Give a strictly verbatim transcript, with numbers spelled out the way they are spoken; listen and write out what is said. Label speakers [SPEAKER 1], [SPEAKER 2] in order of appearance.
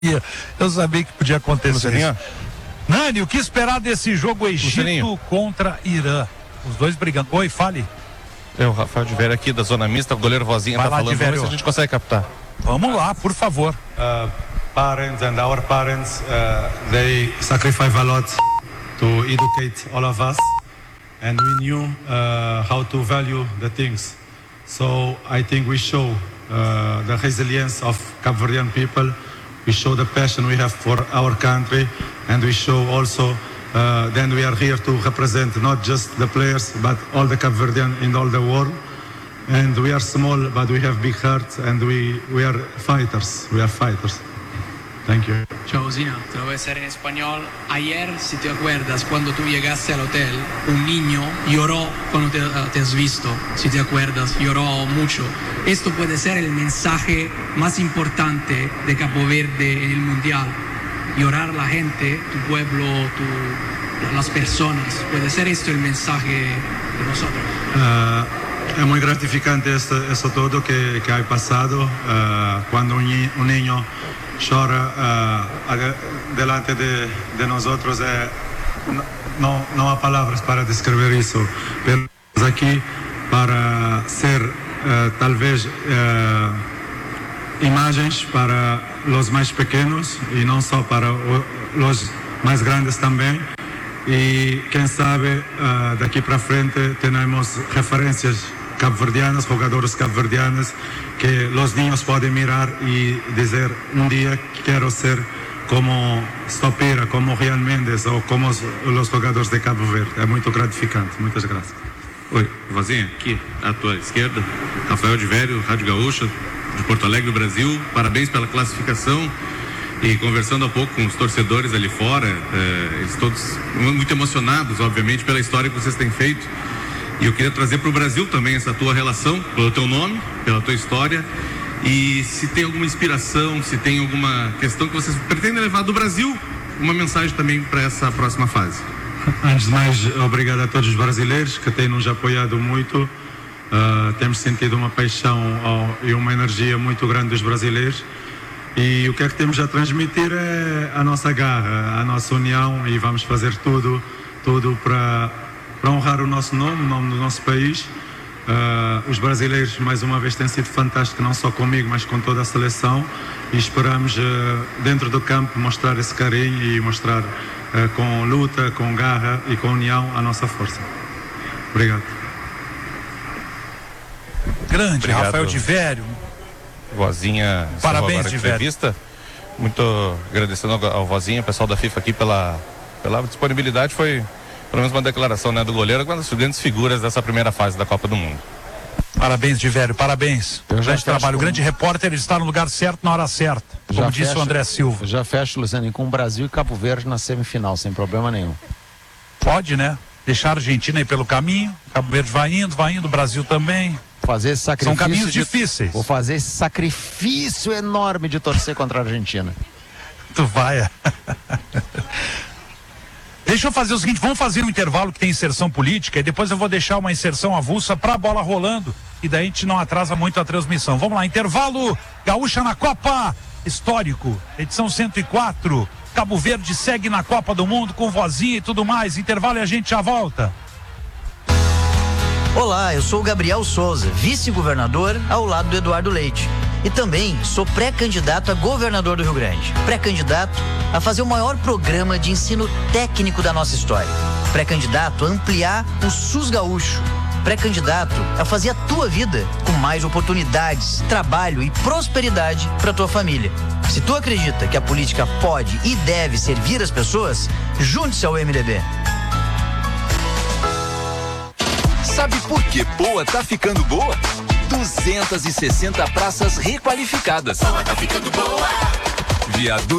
[SPEAKER 1] Eu sabia que podia acontecer
[SPEAKER 2] Lucianinho.
[SPEAKER 1] isso. Nani, o que esperar desse jogo Egito
[SPEAKER 2] Lucianinho.
[SPEAKER 1] contra Irã? Os dois brigando. Oi, fale.
[SPEAKER 2] É o Rafael de Vério aqui da Zona Mista, o goleiro Vozinha
[SPEAKER 1] Vai
[SPEAKER 2] tá
[SPEAKER 1] lá,
[SPEAKER 2] falando,
[SPEAKER 1] de
[SPEAKER 2] vamos ver
[SPEAKER 1] Vério.
[SPEAKER 2] se a gente consegue captar.
[SPEAKER 1] Vamos lá, por favor.
[SPEAKER 3] Uh, parents and our parents, uh, they sacrifice a lot to educate all of us, and we knew uh, how to value the things. So I think we show uh, the resilience of Cape Verdean people. We show the passion we have for our country, and we show also uh, then we are here to represent not just the players but all the Cape Verdean in all the world. And we are small, but we have big hearts, and we, we are fighters. We are fighters. Thank you.
[SPEAKER 4] Ciao Osina, te lo voy a hacer en español. Ayer, si te acuerdas, cuando tú llegaste al hotel, un niño lloró cuando te, te has visto. Si te acuerdas, lloró mucho. Esto puede ser el mensaje más importante de Cabo Verde en el Mundial. Llorar la gente, tu pueblo, tu, las personas. Puede ser esto el mensaje de nosotros.
[SPEAKER 3] Uh, es muy gratificante esto, esto todo que, que ha pasado. Uh, cuando un, ni- un niño llora uh, delante de, de nosotros, eh, no, no, no hay palabras para describir eso. Pero estamos aquí para ser uh, tal vez uh, imagens para los más pequeños y no solo para o- los más grandes también. Y quem sabe uh, daqui para frente tenemos referências cabo-verdianas, jogadores cabo-verdianos que los niños podem mirar e dizer um dia quero ser como Stopira, como Rian Mendes ou como os, os jogadores de Cabo Verde. É muito gratificante. Muitas graças.
[SPEAKER 5] Oi, Vozinha, aqui à tua esquerda, Rafael de Vério, Rádio Gaúcha, de Porto Alegre, Brasil. Parabéns pela classificação. E conversando há pouco com os torcedores ali fora, eh, eles todos muito emocionados, obviamente, pela história que vocês têm feito. E eu queria trazer para o Brasil também essa tua relação, pelo teu nome, pela tua história. E se tem alguma inspiração, se tem alguma questão que vocês pretendem levar do Brasil, uma mensagem também para essa próxima fase.
[SPEAKER 3] Antes de mais, obrigado a todos os brasileiros que têm nos apoiado muito. Uh, temos sentido uma paixão ao- e uma energia muito grande dos brasileiros. E o que é que temos a transmitir é a nossa garra, a nossa união, e vamos fazer tudo, tudo para, para honrar o nosso nome, o nome do nosso país. Uh, os brasileiros, mais uma vez, têm sido fantásticos, não só comigo, mas com toda a seleção. E esperamos, uh, dentro do campo, mostrar esse carinho e mostrar uh, com luta, com garra e com união a nossa força. Obrigado.
[SPEAKER 1] Grande,
[SPEAKER 2] Obrigado.
[SPEAKER 1] Rafael de Vério.
[SPEAKER 2] Vozinha,
[SPEAKER 1] Parabéns,
[SPEAKER 2] agora a
[SPEAKER 1] de Vério.
[SPEAKER 2] entrevista. Muito agradecendo ao, ao Vozinha, pessoal da FIFA aqui pela, pela disponibilidade. Foi pelo menos uma declaração, né, do goleiro, uma das grandes figuras dessa primeira fase da Copa do Mundo.
[SPEAKER 1] Parabéns, de Vério, parabéns.
[SPEAKER 6] Eu já
[SPEAKER 1] Grande
[SPEAKER 6] fecho
[SPEAKER 1] trabalho. O
[SPEAKER 6] com-
[SPEAKER 1] grande repórter, ele está no lugar certo, na hora certa. Como
[SPEAKER 6] Já
[SPEAKER 1] disse
[SPEAKER 6] fecha-
[SPEAKER 1] o André Silva.
[SPEAKER 6] Já fecha, Luciano, com o Brasil e Cabo Verde na semifinal, sem problema nenhum.
[SPEAKER 1] Pode, né? Deixar a Argentina aí pelo caminho. Cabo Verde vai indo, vai indo. O Brasil também.
[SPEAKER 6] Fazer esse sacrifício.
[SPEAKER 1] São caminhos
[SPEAKER 6] de-
[SPEAKER 1] difíceis.
[SPEAKER 6] Vou fazer esse sacrifício enorme de torcer contra a Argentina.
[SPEAKER 1] Tu vai. Deixa eu fazer o seguinte, vamos fazer um intervalo que tem inserção política e depois eu vou deixar uma inserção avulsa pra bola rolando e daí a gente não atrasa muito a transmissão. Vamos lá, intervalo, Gaúcha na Copa, histórico, edição cento e quatro, Cabo Verde segue na Copa do Mundo com Vozinha e tudo mais, intervalo e a gente já volta.
[SPEAKER 7] Olá, eu sou o Gabriel Souza, vice-governador ao lado do Eduardo Leite. E também sou pré-candidato a governador do Rio Grande. Pré-candidato a fazer o maior programa de ensino técnico da nossa história. Pré-candidato a ampliar o SUS gaúcho. Pré-candidato a fazer a tua vida com mais oportunidades, trabalho e prosperidade para tua família. Se tu acredita que a política pode e deve servir as pessoas, junte-se ao M D B.
[SPEAKER 8] Sabe por que Poa tá ficando boa? duzentas e sessenta praças requalificadas. Poa tá ficando boa. Viaduto